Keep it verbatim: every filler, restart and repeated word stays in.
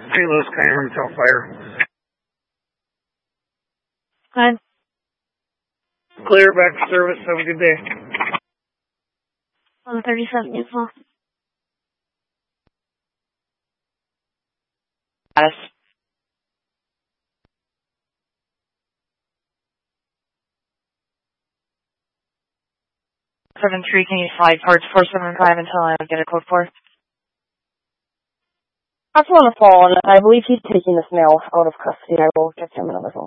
Saint Louis County Retail Fire. Hi. Clear, back to service. Have a good day. one thirty-seven, you call. Status. seven three, can you slide parts four seven five until I get a code for? That's on the phone. I believe he's taking this male out of custody. I will get him another phone.